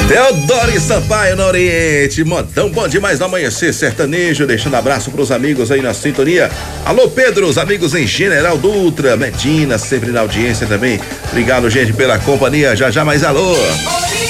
Teodoro Sampaio no Oriente, modão bom demais no amanhecer sertanejo, deixando abraço pros amigos aí na sintonia. Alô Pedro, os amigos em General Dutra, Medina, sempre na audiência também. Obrigado, gente, pela companhia. Já mais alô.